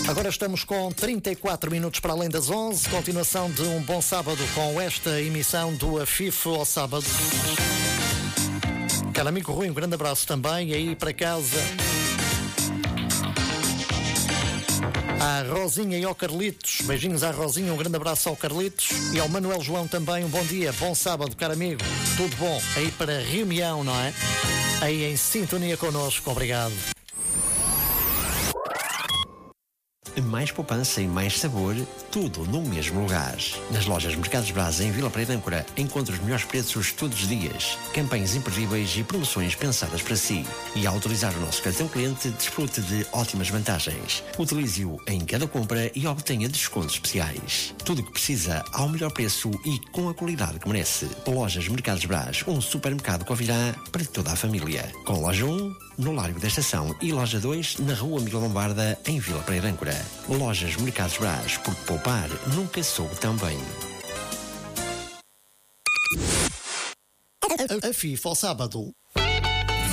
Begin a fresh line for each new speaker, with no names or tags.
Agora estamos com 34 minutos para além das 11. Continuação de um bom sábado com esta emissão do AFIF ao sábado. Cara amigo Rui, um grande abraço também. E aí para casa à Rosinha e ao Carlitos. Beijinhos à Rosinha, um grande abraço ao Carlitos. E ao Manuel João também, um bom dia, bom sábado, caro amigo. Tudo bom aí para Reunião, não é? Aí em sintonia connosco, obrigado.
Mais poupança e mais sabor, tudo no mesmo lugar. Nas lojas Mercados Braz em Vila Pereira de Âncora, encontra os melhores preços todos os dias, campanhas imperdíveis e promoções pensadas para si. E ao utilizar o nosso cartão cliente, desfrute de ótimas vantagens. Utilize-o em cada compra e obtenha descontos especiais. Tudo o que precisa ao melhor preço e com a qualidade que merece. Lojas Mercados Braz, um supermercado Covirá para toda a família. Com loja 1, no Largo da Estação, e loja 2, na Rua Miguel Lombarda, em Vila Pereira de Âncora. Lojas Mercados Braz, porque poupar nunca soube tão bem.
A FIFA ao sábado